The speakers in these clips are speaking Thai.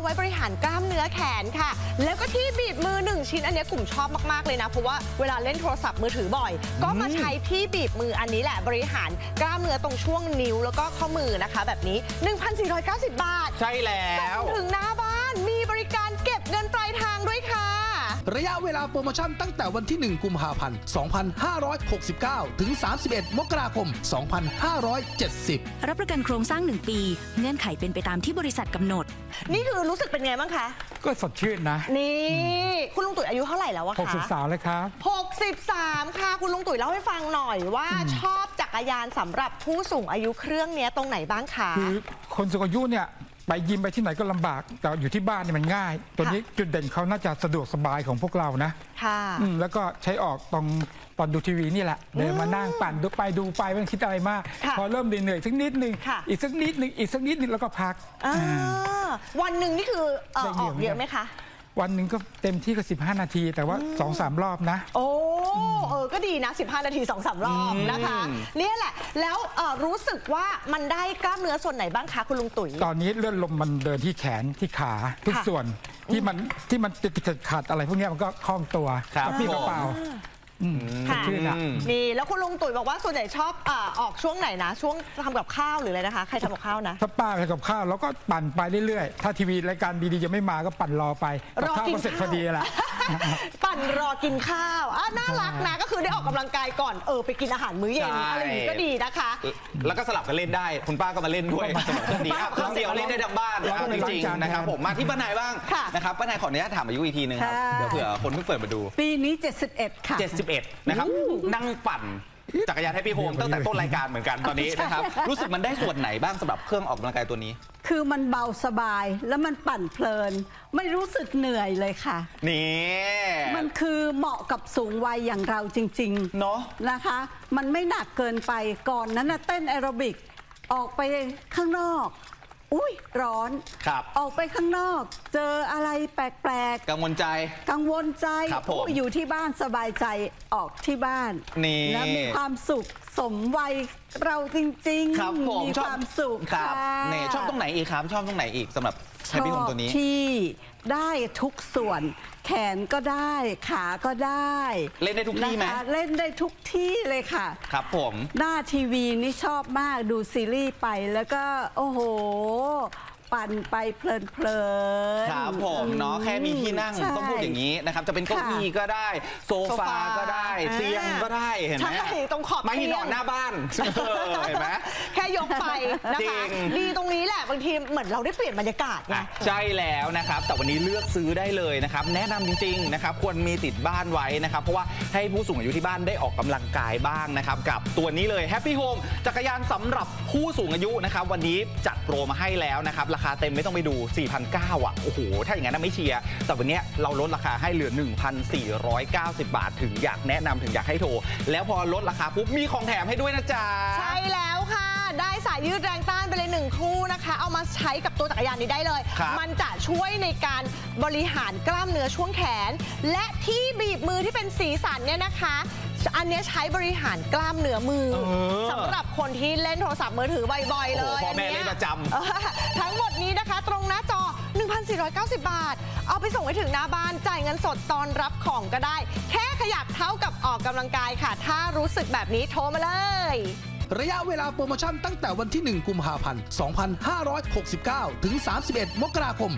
ไว้บริหารกล้ามเนื้อแขนค่ะแล้วก็ที่บีบมือ1ชิ้นอันนี้กลุ่มชอบมากๆเลยนะเพราะว่าเวลาเล่นโทรศัพท์มือถือบ่อยก็มาใช้ที่บีบมืออันนี้แหละบริหารกล้ามเนื้อตรงช่วงนิ้วแล้วก็ข้อมือนะคะแบบนี้ 1,490 บาทใช่แล้วส่งถึงหน้าบ้านมีบริการเก็บเงินปลายทางด้วยค่ะระยะเวลาโปรโมชั่นตั้งแต่วันที่1กุมภาพันธ์2569ถึง31มกราคม2570 รับประกันโครงสร้าง1ปีเงื่อนไขเป็นไปตามที่บริษัทกำหนดนี่คือรู้สึกเป็นไงบ้างคะก็สดชื่นนะนี่คุณลุงตุ๋ยอายุเท่าไหร่แล้วอะคะ 63เลยครับ 63ค่ะคุณลุงตุ๋ยเล่าให้ฟังหน่อยว่าชอบจักรยานสำหรับผู้สูงอายุเครื่องนี้ตรงไหนบ้างคะคือคนสูงอายุเนี่ยไปยิมไปที่ไหนก็ลำบากแต่อยู่ที่บ้านนี่มันง่ายตัวนี้จุดเด่นเขาน่าจะสะดวกสบายของพวกเรานะค่ะแล้วก็ใช้ออกตอนดูทีวีนี่แหละเดินมานั่งปั่นดูไปไม่ต้องคิดอะไรมากพอเริ่มเหนื่อยสักนิดนึงอีกสักนิดนึงอีกสักนิดนึงแล้วก็พักวันหนึ่งนี่คือออกเยอะไหมคะวันหนึ่งก็เต็มที่ก็15นาทีแต่ว่า 2-3 รอบนะโอ้ก็ดีนะ15นาที 2-3 รอบนะคะนี่แหละแล้วรู้สึกว่ามันได้กล้ามเนื้อส่วนไหนบ้างคะคุณลุงตุ๋ยตอนนี้เลื่อนลมมันเดินที่แขนที่ขาทุกส่วนที่มันติดขัดอะไรพวกนี้มันก็คล่องตัวกับพี่กระเป๋านี่แล้วคุณลุงตุ๋ยบอกว่าส่วนใหญ่ชอบออกช่วงไหนนะช่วงทำกับข้าวหรืออะไรนะคะใครทำกับข้าวนะถ้าป้าทำกับข้าวแล้วก็ปั่นไปเรื่อยๆถ้าทีวีรายการดีๆยังไม่มาก็ปั่นรอไปกับข้าวก็เสร็จพอดีแหละปั่นรอกินข้าวน่ารักนะก็คือได้ออกกำลังกายก่อนไปกินอาหารมื้อเย็นอะไรอย่างนี้ก็ดีนะคะแล้วก็สลับกันเล่นได้คุณป้าก็มาเล่นด้วยสนุกดีครับเดี๋ยวเล่นได้ทั้งบ้านจริงๆนะครับผมมาที่ป้านายบ้างนะครับป้านายขออนุญาตถามอายุอีกทีนึงครับเดี๋ยวเผื่อคนเพิ่งเปิดมาดูปีนี้71ค่ะ 71นะครับนั่งปั่นจักรยานให้พี่โฮมตั้งแต่ต้นรายการเหมือนกันตอนนี้นะครับรู้สึกมันได้ส่วนไหนบ้างสำหรับเครื่องออกกำลังกายตัวนี้คือมันเบาสบายแล้วมันปั่นเพลินไม่รู้สึกเหนื่อยเลยค่ะนี่มันคือเหมาะกับสูงวัยอย่างเราจริงๆเนาะนะคะมันไม่หนักเกินไปก่อนนั้นนะเต้นแอโรบิกออกไปข้างนอกอุ้ยร้อนออกไปข้างนอกเจออะไรแปลกๆกังวลใจอยู่ที่บ้านสบายใจออกที่บ้านและมีความสุขสมวัยเราจริงๆมีความสุขครับเนี่ยชอบตรงไหนอีกครับชอบตรงไหนอีกสำหรับใช้พี่โฮมตัวนี้ที่ได้ทุกส่วนแขนก็ได้ขาก็ได้เล่นได้ทุกที่ไหมเล่นได้ทุกที่เลยค่ะครับผมหน้าทีวีนี่ชอบมากดูซีรีส์ไปแล้วก็โอ้โหปั่นไปเพลินครับผมเนาะแค่มีที่นั่งต้องพูดอย่างนี้นะครับจะเป็นเก้าอี้ก็ได้โซฟาก็ได้เตียงก็ได้เห็นไหมตรงขอบไม่นอนหน้าบ้านเห็นไหมแค่ยกไปนะคะดีตรงนี้แหละบางทีเหมือนเราได้เปลี่ยนบรรยากาศไงใช่แล้วนะครับแต่วันนี้เลือกซื้อได้เลยนะครับแนะนำจริงๆนะครับควรมีติดบ้านไว้นะครับเพราะว่าให้ผู้สูงอายุที่บ้านได้ออกกำลังกายบ้างนะครับกับตัวนี้เลย Happy Home จักรยานสำหรับผู้สูงอายุนะครับวันนี้จัดโปรมาให้แล้วนะครับราคาเต็มไม่ต้องไปดู 4,900 อ่ะโอ้โหถ้าอย่างนั้นไม่เชียร์แต่วันนี้เราลดราคาให้เหลือ 1,490 บาทถึงอยากแนะนำถึงอยากให้โทรแล้วพอลดราคาปุ๊บมีของแถมให้ด้วยนะจ๊ะใช่แล้วค่ะได้สายยืดแรงต้านไปเลย1คู่นะคะเอามาใช้กับตัวจักรยานนี้ได้เลยมันจะช่วยในการบริหารกล้ามเนื้อช่วงแขนและที่บีบมือที่เป็นสีสันเนี่ยนะคะอันนี้ใช้บริหารกล้ามเนื้อมือสำหรับคนที่เล่นโทรศัพท์มือถือบ่อยๆเลยพ่อแม่เล่นประจำทั้งหมดนี้นะคะตรงหน้าจอ 1,490 บาทเอาไปส่งให้ถึงหน้าบ้านจ่ายเงินสดตอนรับของก็ได้แค่ขยับเท่ากับออกกำลังกายค่ะถ้ารู้สึกแบบนี้โทรมาเลยระยะเวลาโปรโมชั่นตั้งแต่วันที่1กุมภาพันธ์2569ถึง31มกราคม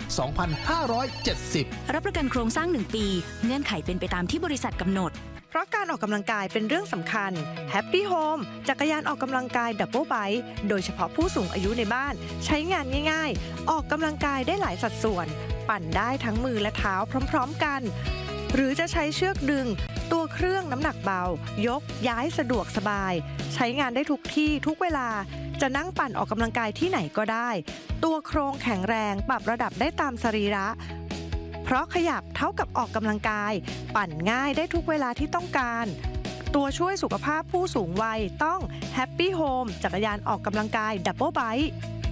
2570 รับประกันโครงสร้าง1ปีเงื่อนไขเป็นไปตามที่บริษัทกำหนดเพราะการออกกำลังกายเป็นเรื่องสำคัญ Happy Home จักรยานออกกำลังกายดับเบิลไบค์โดยเฉพาะผู้สูงอายุในบ้านใช้งานง่ายๆออกกำลังกายได้หลายสัดส่วนปั่นได้ทั้งมือและเท้าพร้อมๆกันหรือจะใช้เชือกดึงตัวเครื่องน้ำหนักเบายกย้ายสะดวกสบายใช้งานได้ทุกที่ทุกเวลาจะนั่งปั่นออกกำลังกายที่ไหนก็ได้ตัวโครงแข็งแรงปรับระดับได้ตามสรีระเพราะขยับเท่ากับออกกำลังกายปั่นง่ายได้ทุกเวลาที่ต้องการตัวช่วยสุขภาพผู้สูงวัยต้อง Happy Home จักรยานออกกำลังกายดับเบิลไบค์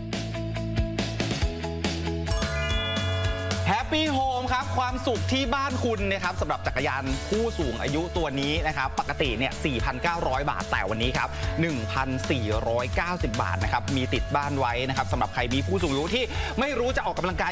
Happy Home ครับความสุขที่บ้านคุณนะครับสำหรับจักรยานผู้สูงอายุตัวนี้นะครับปกติเนี่ย 4,900 บาทแต่วันนี้ครับ 1,490 บาทนะครับมีติดบ้านไว้นะครับสำหรับใครมีผู้สูงอายุที่ไม่รู้จะออกกำลังกาย